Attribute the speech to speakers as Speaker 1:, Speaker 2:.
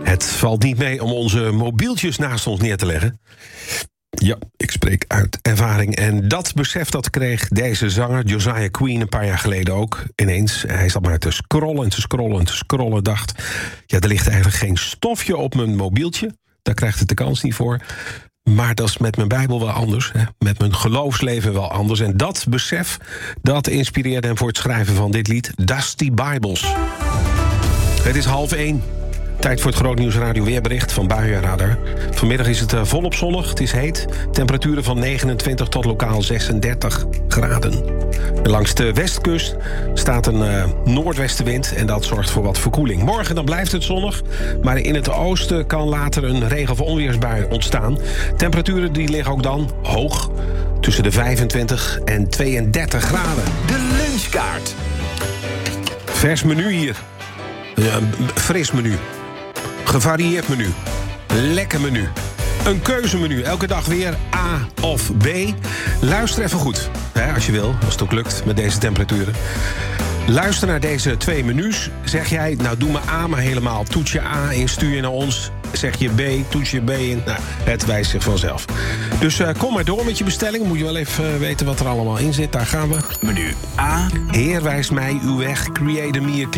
Speaker 1: Het valt niet mee om onze mobieltjes naast ons neer te leggen. Ja, ik spreek uit ervaring. En dat besef dat kreeg deze zanger, Josiah Queen, een paar jaar geleden ook. Ineens, hij zat maar te scrollen en te scrollen en te scrollen. Dacht, ja, er ligt eigenlijk geen stofje op mijn mobieltje. Daar krijgt het de kans niet voor. Maar dat is met mijn Bijbel wel anders. Hè? Met mijn geloofsleven wel anders. En dat besef, dat inspireerde hem voor het schrijven van dit lied, Dusty Bibles. Het is 12:30. Tijd voor het Grootnieuws Radio weerbericht van Buienradar. Vanmiddag is het volop zonnig, het is heet. Temperaturen van 29 tot lokaal 36 graden. En langs de westkust staat een noordwestenwind en dat zorgt voor wat verkoeling. Morgen dan blijft het zonnig, maar in het oosten kan later een regen- of onweersbui ontstaan. Temperaturen die liggen ook dan hoog, tussen de 25 en 32 graden.
Speaker 2: De lunchkaart.
Speaker 1: Vers menu hier. Fris menu. Gevarieerd menu. Lekker menu. Een keuzemenu. Elke dag weer A of B. Luister even goed. Hè, als je wil, als het ook lukt met deze temperaturen. Luister naar deze 2 menus. Zeg jij, nou doe maar A maar helemaal. Toets je A in, stuur je naar ons. Zeg je B, toets je B in. Nou, het wijst zich vanzelf. Dus kom maar door met je bestelling. Moet je wel even weten wat er allemaal in zit. Daar gaan we.
Speaker 2: Menu A.
Speaker 1: Heer, wijs mij uw weg. Create me a